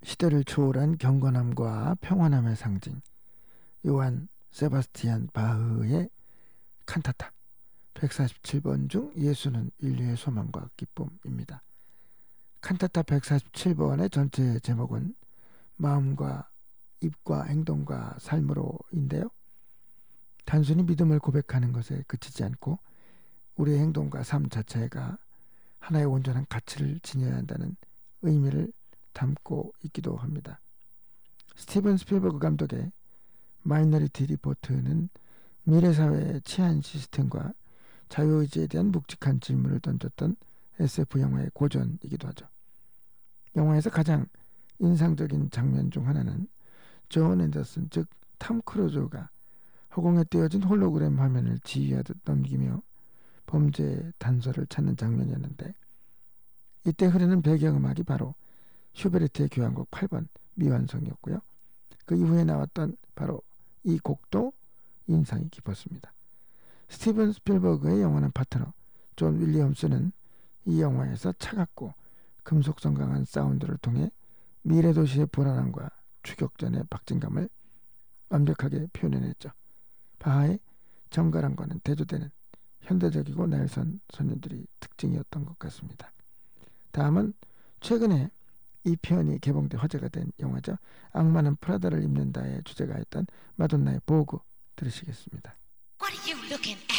시대를 초월한 경건함과 평온함의 상징 요한 세바스티안 바흐의 칸타타 147번 중 예수는 인류의 소망과 기쁨입니다. 칸타타 147번의 전체 제목은 마음과 입과 행동과 삶으로인데요. 단순히 믿음을 고백하는 것에 그치지 않고 우리의 행동과 삶 자체가 하나의 온전한 가치를 지녀야 한다는 의미를 담고 있기도 합니다. 스티븐 스필버그 감독의 마이너리티 리포트는 미래사회의 치안 시스템과 자유의지에 대한 묵직한 질문을 던졌던 SF 영화의 고전이기도 하죠. 영화에서 가장 인상적인 장면 중 하나는 존 앤더슨 즉 탐 크루즈가 허공에 띄어진 홀로그램 화면을 지휘하듯 넘기며 범죄의 단서를 찾는 장면이었는데, 이때 흐르는 배경음악이 바로 슈베르트의 교향곡 8번 미완성이었고요. 그 이후에 나왔던 바로 이 곡도 인상이 깊었습니다. 스티븐 스필버그의 영원한 파트너 존 윌리엄스는 이 영화에서 차갑고 금속성 강한 사운드를 통해 미래도시의 불안함과 추격전의 박진감을 완벽하게 표현해냈죠. 바하의 정갈함과는 대조되는 현대적이고 날선 소년들이 특징이었던 것 같습니다. 다음은 최근에 이 편이 개봉돼 화제가 된 영화죠. 악마는 프라다를 입는다의 주제가였던 마돈나의 보그 들으시겠습니다. What are you looking at?